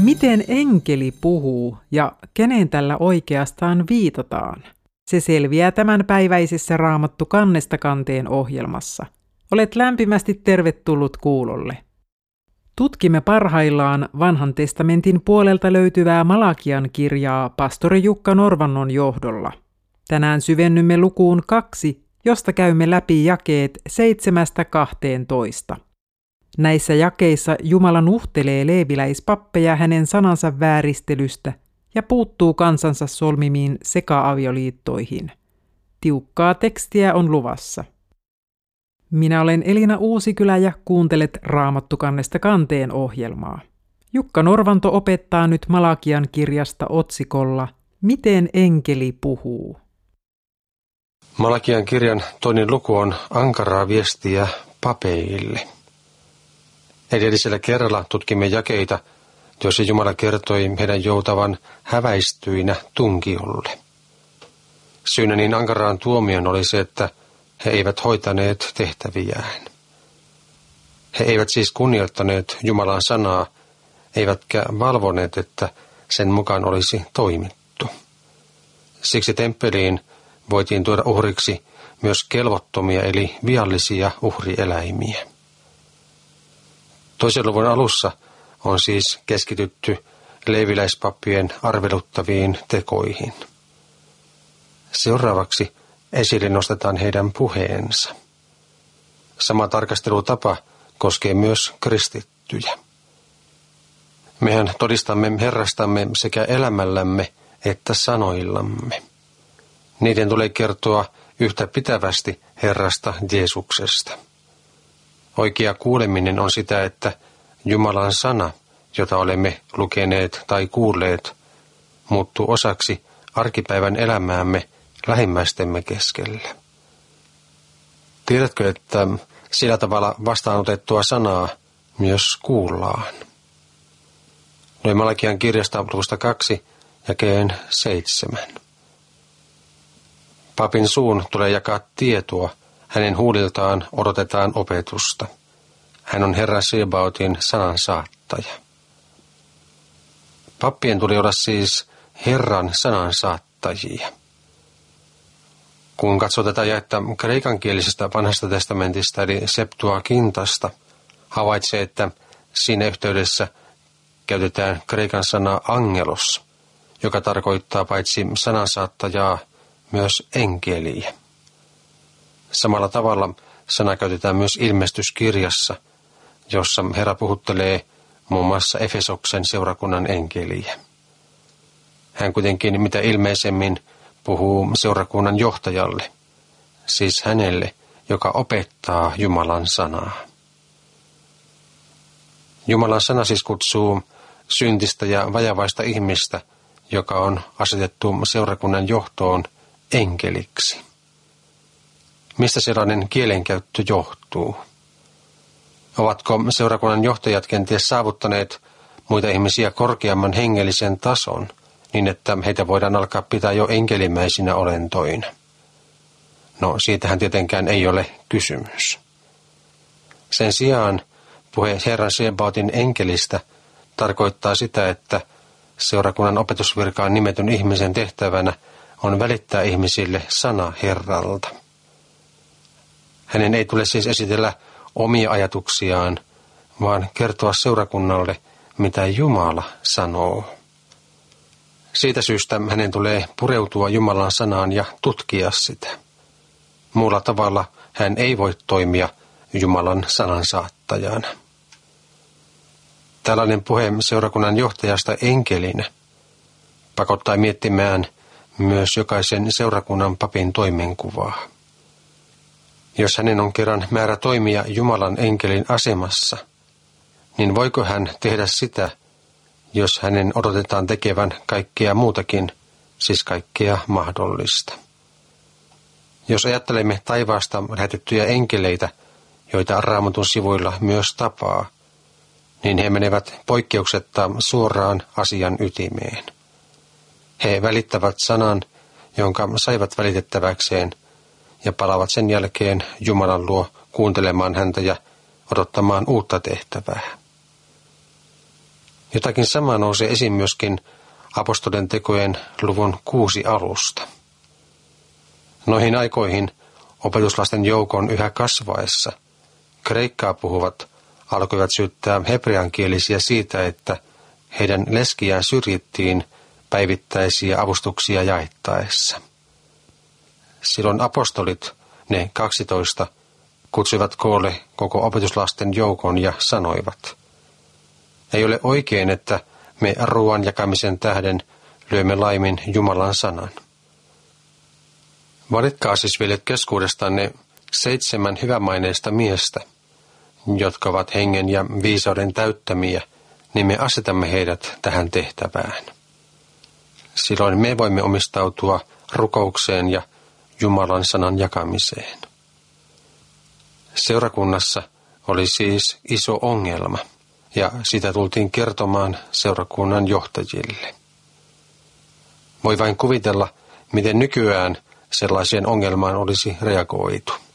Miten enkeli puhuu ja kenen tällä oikeastaan viitataan? Se selviää tämänpäiväisessä Raamattu kannesta kanteen ohjelmassa. Olet lämpimästi tervetullut kuulolle. Tutkimme parhaillaan Vanhan testamentin puolelta löytyvää Malakian kirjaa pastori Jukka Norvannon johdolla. Tänään syvennymme lukuun 2, josta käymme läpi jakeet 7-12. Näissä jakeissa Jumala nuhtelee leeviläispappeja hänen sanansa vääristelystä ja puuttuu kansansa solmimiin seka-avioliittoihin. Tiukkaa tekstiä on luvassa. Minä olen Elina Uusikylä ja kuuntelet Raamattu kannesta kanteen ohjelmaa. Jukka Norvanto opettaa nyt Malakian kirjasta otsikolla Miten enkeli puhuu? Malakian kirjan 2. luku on ankaraa viestiä papeille. Edellisellä kerralla tutkimme jakeita, joissa Jumala kertoi heidän joutavan häväistyinä tunkiolle. Syynä niin ankaraan tuomion oli se, että he eivät hoitaneet tehtäviään. He eivät siis kunnioittaneet Jumalan sanaa, eivätkä valvoneet, että sen mukaan olisi toimittu. Siksi temppeliin voitiin tuoda uhriksi myös kelvottomia eli viallisia uhrieläimiä. 2. luvun alussa on siis keskitytty leeviläispappien arveluttaviin tekoihin. Seuraavaksi esille nostetaan heidän puheensa. Sama tarkastelutapa koskee myös kristittyjä. Mehän todistamme Herrastamme sekä elämällämme että sanoillamme. Niiden tulee kertoa yhtä pitävästi Herrasta Jeesuksesta. Oikea kuuleminen on sitä, että Jumalan sana, jota olemme lukeneet tai kuulleet, muuttuu osaksi arkipäivän elämäämme lähimmäistemme keskellä. Tiedätkö, että sillä tavalla vastaanotettua sanaa myös kuullaan? Lue Malakian kirjasta luvusta 2, jakeen 7. Papin suun tulee jakaa tietoa, hänen huuliltaan odotetaan opetusta. Hän on Herra Sebaotin sanan saattaja. Pappien tuli olla siis Herran sanan saattajia. Kun katsoo tätä jaetta kreikankielisestä vanhasta testamentista eli Septuagintasta, havaitsee, että siinä yhteydessä käytetään kreikan sanaa angelos, joka tarkoittaa paitsi sanansaattajaa myös enkeliä. Samalla tavalla sana käytetään myös ilmestyskirjassa, jossa Herra puhuttelee muun muassa Efesoksen seurakunnan enkeliä. Hän kuitenkin mitä ilmeisemmin puhuu seurakunnan johtajalle, siis hänelle, joka opettaa Jumalan sanaa. Jumalan sana siis kutsuu syntistä ja vajavaista ihmistä, joka on asetettu seurakunnan johtoon, enkeliksi. Mistä sellainen kielenkäyttö johtuu? Ovatko seurakunnan johtajat kenties saavuttaneet muita ihmisiä korkeamman hengellisen tason, niin että heitä voidaan alkaa pitää jo enkelimäisinä olentoina? No, siitähän tietenkään ei ole kysymys. Sen sijaan puhe Herran Sebaotin enkelistä tarkoittaa sitä, että seurakunnan opetusvirkaan nimetyn ihmisen tehtävänä on välittää ihmisille sana Herralta. Hänen ei tule siis esitellä omia ajatuksiaan, vaan kertoa seurakunnalle, mitä Jumala sanoo. Siitä syystä hänen tulee pureutua Jumalan sanaan ja tutkia sitä. Muulla tavalla hän ei voi toimia Jumalan sanansaattajana. Tällainen puhe seurakunnan johtajasta enkelinä pakottaa miettimään myös jokaisen seurakunnan papin toimenkuvaa. Jos hänen on kerran määrä toimia Jumalan enkelin asemassa, niin voiko hän tehdä sitä, jos hänen odotetaan tekevän kaikkea muutakin, siis kaikkea mahdollista? Jos ajattelemme taivaasta lähetettyjä enkeleitä, joita Raamatun sivuilla myös tapaa, niin he menevät poikkeuksetta suoraan asian ytimeen. He välittävät sanan, jonka saivat välitettäväkseen, ja palaavat sen jälkeen Jumalan luo kuuntelemaan häntä ja odottamaan uutta tehtävää. Jotakin samaa nousee esiin myöskin apostolien tekojen luvun 6 alusta. Noihin aikoihin opetuslasten joukon yhä kasvaessa kreikkaa puhuvat alkoivat syyttää hebreankielisiä siitä, että heidän leskiään syrjittiin päivittäisiä avustuksia jaettaessa. Silloin apostolit, ne 12, kutsuivat koolle koko opetuslasten joukon ja sanoivat: ei ole oikein, että me ruoan jakamisen tähden lyömme laimin Jumalan sanan. Valitkaa siis vielä keskuudestanne 7 hyvämaineista miestä, jotka ovat hengen ja viisauden täyttämiä, niin me asetamme heidät tähän tehtävään. Silloin me voimme omistautua rukoukseen ja Jumalan sanan jakamiseen. Seurakunnassa oli siis iso ongelma, ja sitä tultiin kertomaan seurakunnan johtajille. Voi vain kuvitella, miten nykyään sellaiseen ongelmaan olisi reagoitu.